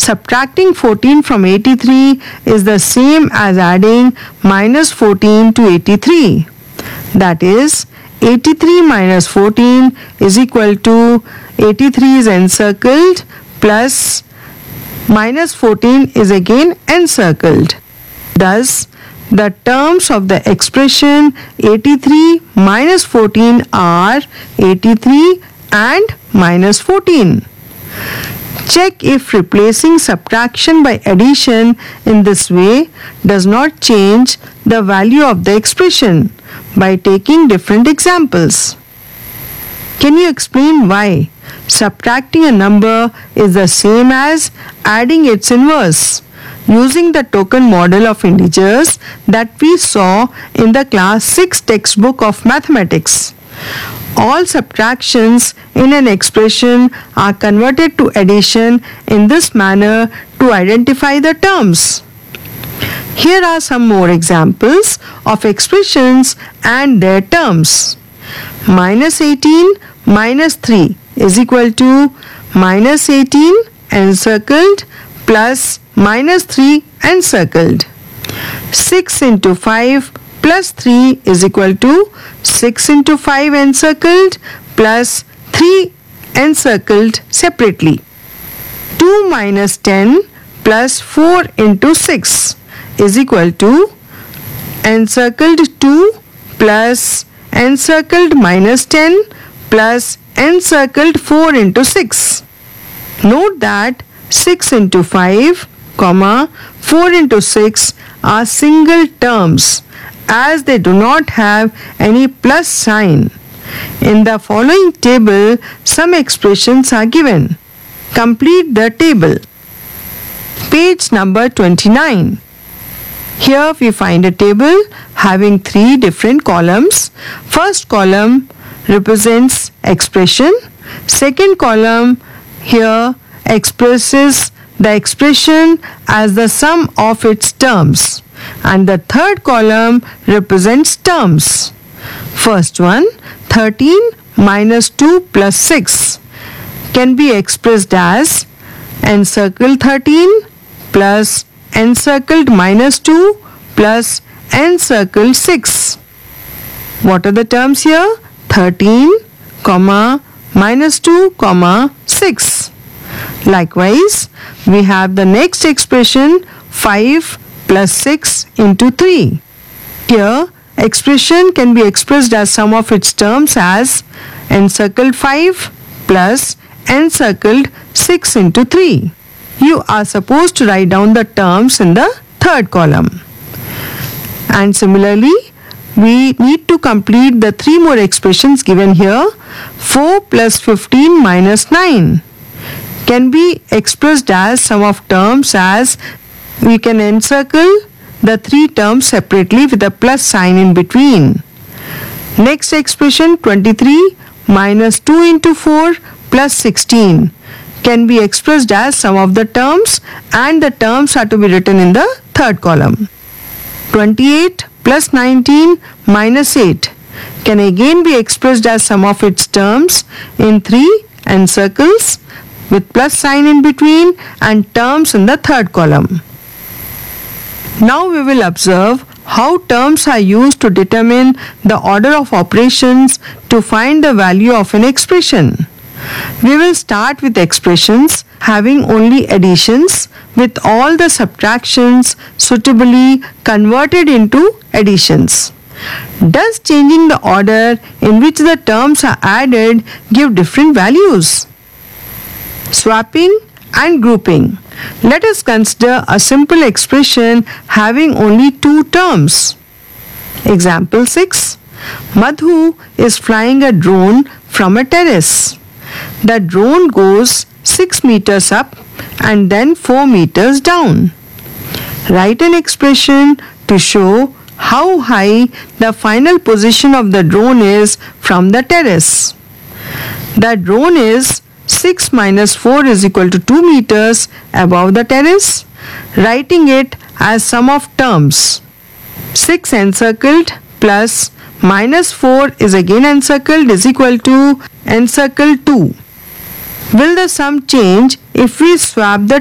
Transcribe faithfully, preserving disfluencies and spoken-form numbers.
subtracting fourteen from eighty-three is the same as adding minus fourteen to eighty-three. That is, eighty-three minus fourteen is equal to eighty-three is encircled plus minus fourteen is again encircled. Thus, the terms of the expression eighty-three minus fourteen are eighty-three and minus fourteen. Check if replacing subtraction by addition in this way does not change the value of the expression by taking different examples. Can you explain why subtracting a number is the same as adding its inverse, using the token model of integers that we saw in the class six textbook of mathematics? All subtractions in an expression are converted to addition in this manner to identify the terms. Here are some more examples of expressions and their terms. Minus eighteen minus three is equal to minus eighteen encircled plus minus three encircled. six into five plus three is equal to six into five encircled plus three encircled separately. two minus ten plus four into six is equal to encircled two plus encircled minus ten plus encircled four into six. Note that six into five, comma, four into six are single terms as they do not have any plus sign. In the following table, some expressions are given. Complete the table. Page number twenty-nine. Here we find a table having three different columns. First column represents expression. Second column here expresses the expression as the sum of its terms. And the third column represents terms. First one, thirteen minus two plus six can be expressed as encircled thirteen plus encircled minus two plus encircled six. What are the terms here? thirteen, comma, minus two, comma, six. Likewise, we have the next expression five plus six into three. Here, expression can be expressed as sum of its terms as encircled five plus encircled six into three. You are supposed to write down the terms in the third column. And similarly, we need to complete the three more expressions given here. four plus fifteen minus nine can be expressed as sum of terms as we can encircle the three terms separately with a plus sign in between. Next expression twenty-three minus two into four plus sixteen can be expressed as sum of the terms, and the terms are to be written in the third column. twenty-eight plus nineteen minus eight can again be expressed as sum of its terms in three encircles with plus sign in between and terms in the third column. Now we will observe how terms are used to determine the order of operations to find the value of an expression. We will start with expressions having only additions with all the subtractions suitably converted into additions. Does changing the order in which the terms are added give different values? Swapping and grouping. Let us consider a simple expression having only two terms. Example six. Madhu is flying a drone from a terrace. The drone goes six meters up and then four meters down. Write an expression to show how high the final position of the drone is from the terrace. The drone is six minus four is equal to two meters above the terrace, writing it as sum of terms. six encircled plus minus four is again encircled is equal to encircled two. Will the sum change if we swap the